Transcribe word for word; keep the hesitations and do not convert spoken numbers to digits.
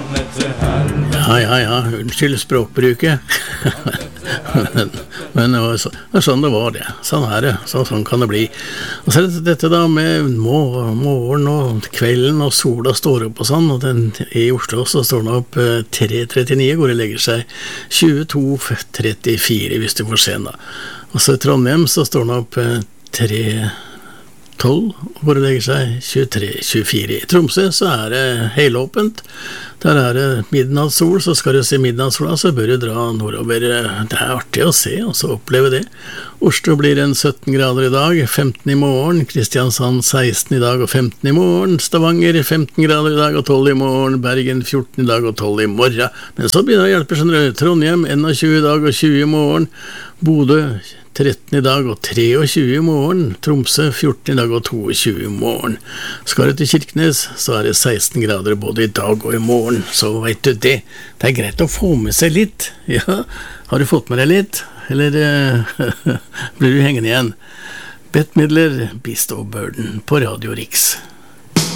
Ja, ja, ja, unnskyld språkbruket. men men det, var så, det var sånn det var det. Sånn er det, så, sånn kan det bli. Og så er det dette da med morgen og kvelden og sola står opp og sånn, og den, i Oslo så står den opp eh, tre trettini, hvor det legger seg tjueto trettifire hvis du får se den da. Og så i Trondheim så står den opp eh, tre tolv, hvor det legger seg tjuetre tjuefire. I Tromsø så er det helåpent. Der er det midnattssol, så skal du se midnattssola, så bør du dra nordover. Det er artig å se, og så oppleve det. Oslo blir en sytten grader i dag, femten i morgen. Kristiansand seksten i dag og femten i morgen. Stavanger femten grader i dag og tolv i morgen. Bergen fjorten i dag og tolv i morgen. Men så begynner det å hjelpe, skjønner du. Trondheim enogtjue i dag og tjue i morgen. Bodø tretten i dag og tjuetre i morgen. Tromsø fjorten i dag og tjueto i morgen. Skal du til Kirkenes, så er det seksten grader både i dag og i morgen. Så vet du det. Det er greit å få med seg litt. Ja, har du fått med deg litt? Eller uh, blir du hengende igjen? Bette Midler, Beast of Burden på Radio Riks.